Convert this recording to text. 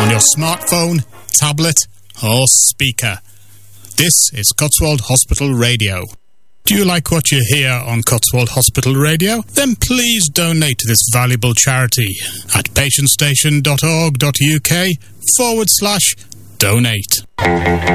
on your smartphone, tablet or speaker. This is Cotswold Hospital Radio. Do you like what you hear on Cotswold Hospital Radio? Then please donate to this valuable charity at patientstation.org.uk/donate.